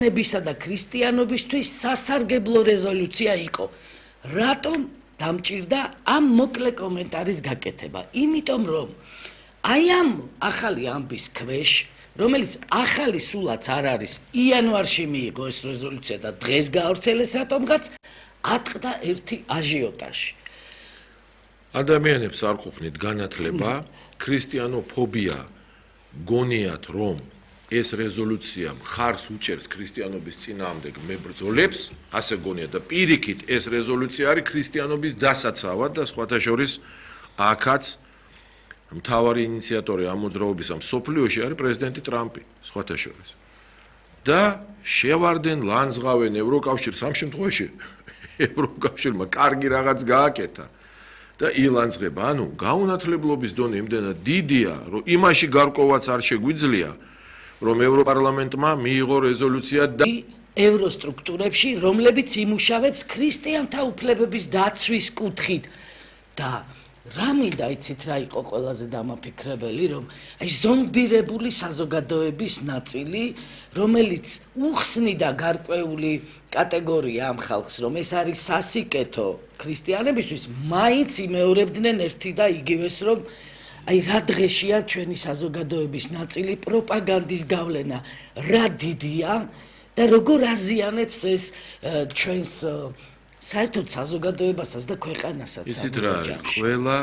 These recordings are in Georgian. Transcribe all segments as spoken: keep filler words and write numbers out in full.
ნებისა და ქრისტიანობისთვის სასარგებლო რეზოლუცია იყო. რატომ დამჭირდა ამ მოკლე კომენტარის გაკეთება? იმიტომ რომ აი ამ ახალი ამბის ქვეშ, რომელიც ახალი სულაც არ არის, იანვარში მიიღო ეს რეზოლუცია და დღეს გაავრცელეს რატომღაც, ატყდა ერთი აჟიოტაჟი. ადამიანებს არ ყოფნით განათლება, ქრისტიანოფობია გონიათ რომ ეს რეზოლუცია მხარს უჭერს ქრისტიანობის წინააღმდეგ მებრძოლებს, ასე გონიათ და პირიქით ეს რეზოლუცია არის ქრისტიანობის დასაცავად და სხვათა შორის აქაც მთავარი ინიციატორი ამ მოძრაობისა მსოფლიოში არის პრეზიდენტი ტრამპი, სხვათა შორის. და შევარდენ ლანძღავენ ევროკავშირს ამ შემთხვევაში ევროკავშირმა კარგი რაღაც გააკეთა და ილანძღება, ანუ გაუნათლებლობის დონე იმდენად დიდია, რომ იმაში გარკვევაც არ შეგვიძლია, რომ ევროპარლამენტმა მიიღო რეზოლუცია და ევროსტრუქტურებში, რომლებიც იმუშავებს ქრისტიანთა უფლებების დაცვის კუთხით და რა მინდა იცით რა იყო ყველაზე დამაფიქრებელი, რომ აი ზომბირებული საზოგადოების ნაწილი, რომელიც უხსნიდა გარკვეული კატეგორია ამ ხალხს, რომ ეს არის სასიკეთო ქრისტიანებისთვის, მაინც იმეორებდნენ ერთი და იგივეს, რომ აი რა დღეშია ჩვენი საზოგადოების ნაწილი პროპაგანდის გავლენა რა დიდია და როგორ აზიანებს ეს ჩვენს საერთოდ საზოგადოებასაც და ქვეყანასაც. იცით რა არის ყველა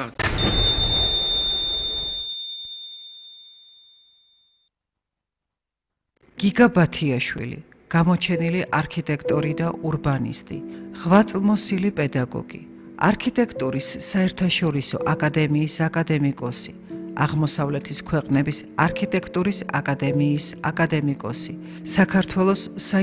გიგა ბათიაშვილი, გამოჩენილი არქიტექტორი და ურბანისტი, ღვაწლმოსილი პედაგოგი, არქიტექტურის საერთაშორისო აკადემიის აკადემიკოსი, აღმოსავლეთის ქვეყნების არქიტექტურის აკადემიის აკადემიკოსი, საქართველოს